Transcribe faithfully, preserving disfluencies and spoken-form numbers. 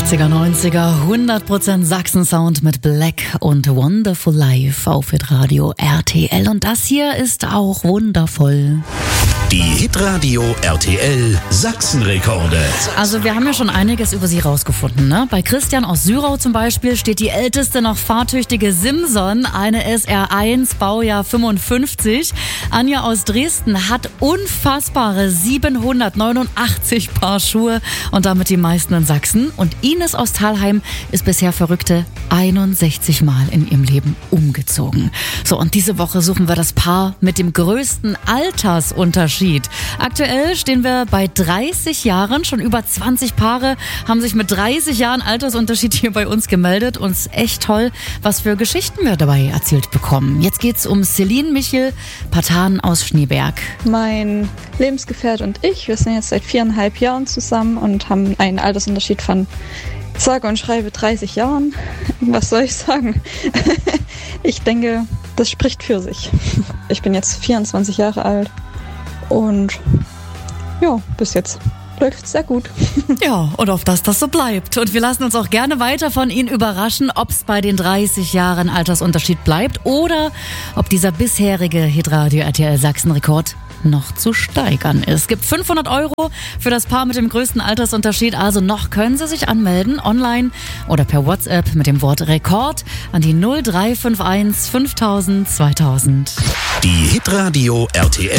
achtziger, neunziger, hundert Prozent Sachsen-Sound mit Black und Wonderful Life auf Hitradio R T L. Und das hier ist auch wundervoll. Die Hitradio R T L Sachsenrekorde. Also wir haben ja schon einiges über sie rausgefunden, ne? Bei Christian aus Syrau zum Beispiel steht die älteste noch fahrtüchtige Simson, eine S R eins, Baujahr fünfundfünfzig. Anja aus Dresden hat unfassbare siebenhundertneunundachtzig Paar Schuhe und damit die meisten in Sachsen. Und Ines aus Thalheim ist bisher verrückte einundsechzig Mal in ihrem Leben umgezogen. So, und diese Woche suchen wir das Paar mit dem größten Altersunterschied. Aktuell stehen wir bei dreißig Jahren. Schon über zwanzig Paare haben sich mit dreißig Jahren Altersunterschied hier bei uns gemeldet. Und es ist echt toll, was für Geschichten wir dabei erzählt bekommen. Jetzt geht's um Celine Michel Patan aus Schneeberg. Mein Lebensgefährte und ich, wir sind jetzt seit viereinhalb Jahren zusammen und haben einen Altersunterschied von sage und schreibe dreißig Jahren. Was soll ich sagen? Ich denke, das spricht für sich. Ich bin jetzt vierundzwanzig Jahre alt. Und ja, bis jetzt läuft es sehr gut. Ja, und auf dass das so bleibt. Und wir lassen uns auch gerne weiter von Ihnen überraschen, ob es bei den dreißig Jahren Altersunterschied bleibt oder ob dieser bisherige Hitradio R T L Sachsen-Rekord noch zu steigern ist. Es gibt fünfhundert Euro für das Paar mit dem größten Altersunterschied. Also noch können Sie sich anmelden, online oder per WhatsApp mit dem Wort Rekord an die null drei fünf eins fünftausend zweitausend. Die Hitradio R T L